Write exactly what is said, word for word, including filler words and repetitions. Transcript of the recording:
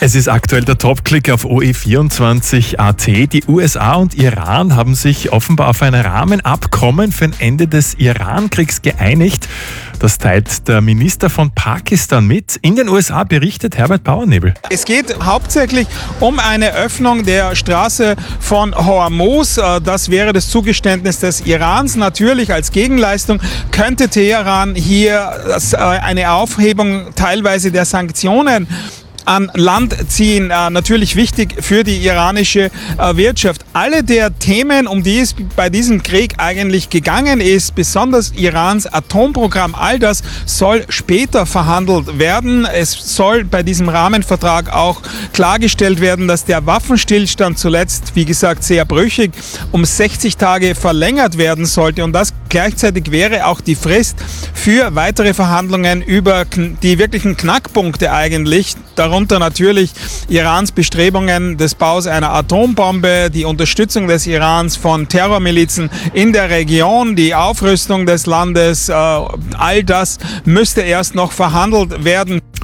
Es ist aktuell der Top-Click auf O E vierundzwanzig Punkt A T. Die U S A und Iran haben sich offenbar auf ein Rahmenabkommen für ein Ende des Iran-Kriegs geeinigt. Das teilt der Minister von Pakistan mit. In den U S A berichtet Herbert Bauernebel. Es geht hauptsächlich um eine Öffnung der Straße von Hormuz. Das wäre das Zugeständnis des Irans. Natürlich als Gegenleistung könnte Teheran hier eine Aufhebung teilweise der Sanktionen an Land ziehen, äh, natürlich wichtig für die iranische äh, Wirtschaft. Alle der Themen, um die es bei diesem Krieg eigentlich gegangen ist, besonders Irans Atomprogramm, all das soll später verhandelt werden. Es soll bei diesem Rahmenvertrag auch klargestellt werden, dass der Waffenstillstand zuletzt, wie gesagt, sehr brüchig, um sechzig Tage verlängert werden sollte. Und das gleichzeitig wäre auch die Frist für weitere Verhandlungen über die wirklichen Knackpunkte eigentlich. Darunter natürlich Irans Bestrebungen des Baus einer Atombombe, die Unterstützung des Irans von Terrormilizen in der Region, die Aufrüstung des Landes, äh, all das müsste erst noch verhandelt werden.